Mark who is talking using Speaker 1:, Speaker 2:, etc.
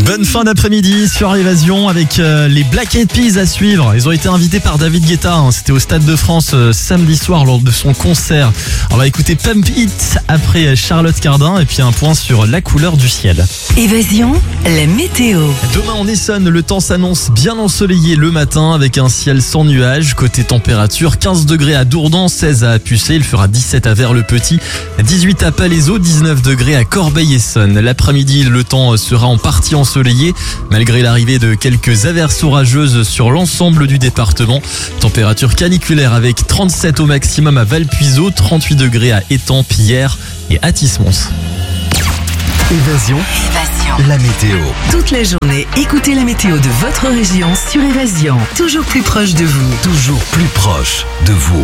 Speaker 1: Bonne fin d'après-midi sur Évasion avec les Black Eyed Peas à suivre. Ils ont été invités par David Guetta, c'était au Stade de France samedi soir lors de son concert. On va écouter Pump It après Charlotte Cardin et puis un point sur la couleur du ciel.
Speaker 2: Évasion, la météo.
Speaker 1: Demain en Essonne, le temps s'annonce bien ensoleillé le matin avec un ciel sans nuages. Côté température, 15 degrés à Dourdan, 16 à Pucé, il fera 17 à Vers-le-Petit, 18 à Palaiseau, 19 degrés à Corbeil-Essonnes. L'après-midi, le temps sera en partie ensoleillé malgré l'arrivée de quelques averses orageuses sur l'ensemble du département. Température caniculaire avec 37 au maximum à Valpuiseau, 38 degrés à Étampes, Pierre et à Tismons.
Speaker 3: Évasion, la météo.
Speaker 2: Toute la journée, écoutez la météo de votre région sur Évasion. Toujours plus proche de vous.
Speaker 3: Toujours plus proche de vous.